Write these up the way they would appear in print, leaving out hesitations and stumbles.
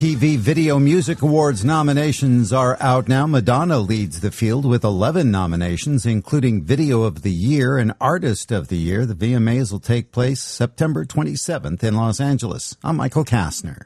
TV Video Music Awards nominations are out now. Madonna leads the field with 11 nominations, including Video of the Year and Artist of the Year. The VMAs will take place September 27th in Los Angeles. I'm Michael Kastner.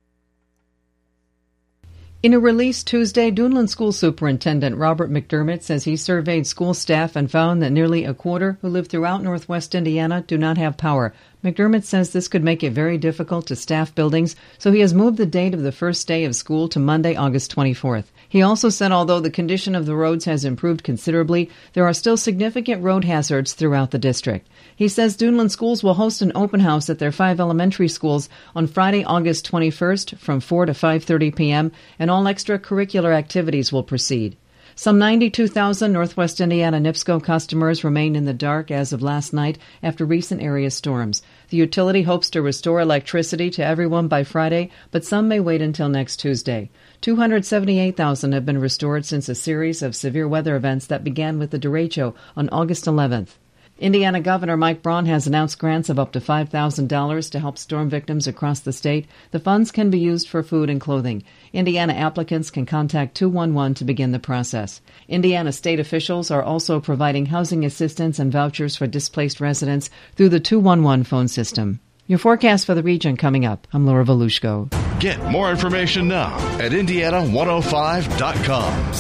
In a release Tuesday, Duneland School Superintendent Robert McDermott says he surveyed school staff and found that nearly a quarter who live throughout Northwest Indiana do not have power. McDermott says this could make it very difficult to staff buildings, so he has moved the date of the first day of school to Monday, August 24th. He also said although the condition of the roads has improved considerably, there are still significant road hazards throughout the district. He says Duneland Schools will host an open house at their 5 elementary schools on Friday, August 21st from 4 to 5:30 p.m., and all extracurricular activities will proceed. Some 92,000 Northwest Indiana NIPSCO customers remain in the dark as of last night after recent area storms. The utility hopes to restore electricity to everyone by Friday, but some may wait until next Tuesday. 278,000 have been restored since a series of severe weather events that began with the derecho on August 11th. Indiana Governor Mike Braun has announced grants of up to $5,000 to help storm victims across the state. The funds can be used for food and clothing. Indiana applicants can contact 211 to begin the process. Indiana state officials are also providing housing assistance and vouchers for displaced residents through the 211 phone system. Your forecast for the region coming up. I'm Laura Volushko. Get more information now at Indiana105.com.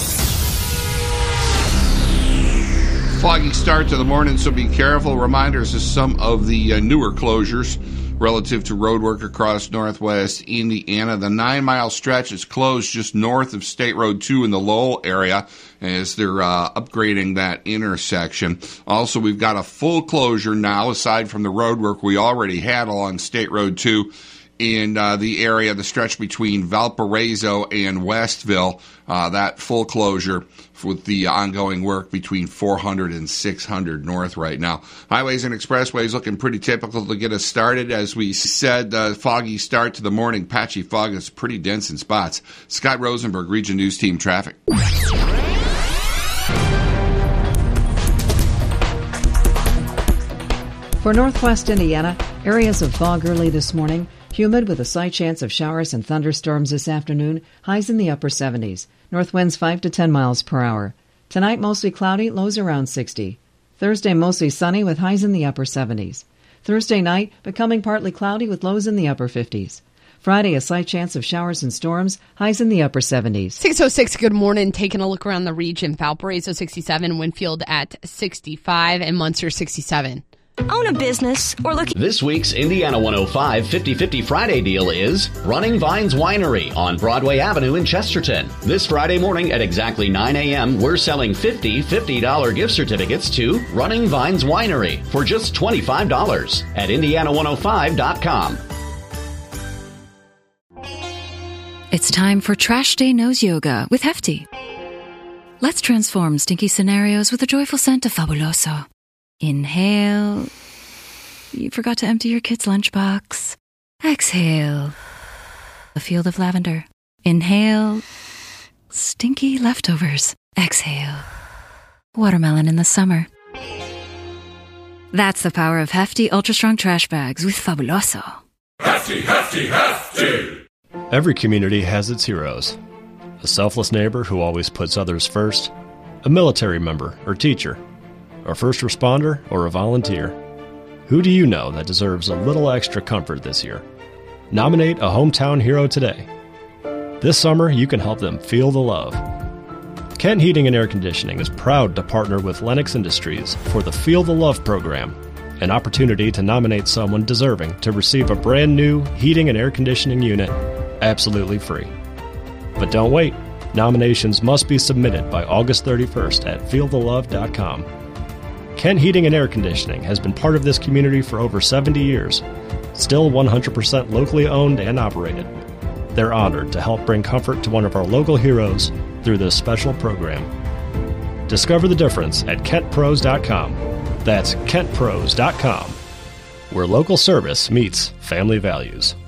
Foggy start to the morning, so be careful. Reminders of some of the newer closures relative to road work across Northwest Indiana. The 9-mile stretch is closed just north of State Road 2 in the Lowell area as they're upgrading that intersection. Also, we've got a full closure now, aside from the road work we already had along State Road 2 in the area, the stretch between Valparaiso and Westville, that full closure with the ongoing work between 400 and 600 north right now. Highways and expressways looking pretty typical to get us started. As we said, foggy start to the morning. Patchy fog is pretty dense in spots. Scott Rosenberg, Region News Team Traffic. For Northwest Indiana, areas of fog early this morning. Humid with a slight chance of showers and thunderstorms this afternoon. Highs in the upper 70s. North winds 5 to 10 miles per hour. Tonight mostly cloudy, lows around 60. Thursday mostly sunny with highs in the upper 70s. Thursday night becoming partly cloudy with lows in the upper 50s. Friday a slight chance of showers and storms, highs in the upper 70s. 6:06, good morning. Taking a look around the region. Valparaiso 67, Winfield at 65, and Munster 67. Own a business or look. This week's Indiana 105 50-50 Friday deal is Running Vines Winery on Broadway Avenue in Chesterton. This Friday morning at exactly 9 a.m., we're selling $50 gift certificates to Running Vines Winery for just $25 at Indiana105.com. It's time for Trash Day Nose Yoga with Hefty. Let's transform stinky scenarios with a joyful scent of Fabuloso. Inhale. You forgot to empty your kid's lunchbox. Exhale. A field of lavender. Inhale. Stinky leftovers. Exhale. Watermelon in the summer. That's the power of Hefty Ultra Strong Trash Bags with Fabuloso. Hefty, Hefty, Hefty! Every community has its heroes. A selfless neighbor who always puts others first. A military member or teacher. A first responder, or a volunteer. Who do you know that deserves a little extra comfort this year? Nominate a hometown hero today. This summer, you can help them feel the love. Kent Heating and Air Conditioning is proud to partner with Lennox Industries for the Feel the Love program, an opportunity to nominate someone deserving to receive a brand new heating and air conditioning unit absolutely free. But don't wait. Nominations must be submitted by August 31st at feelthelove.com. Kent Heating and Air Conditioning has been part of this community for over 70 years, still 100% locally owned and operated. They're honored to help bring comfort to one of our local heroes through this special program. Discover the difference at KentPros.com. That's KentPros.com, where local service meets family values.